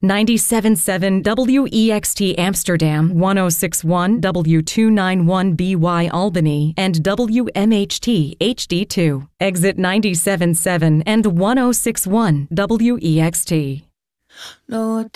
97.7 WEXT Amsterdam, 106.1 W291BY Albany, and WMHT HD2. Exit 97.7 and 106.1 WEXT. No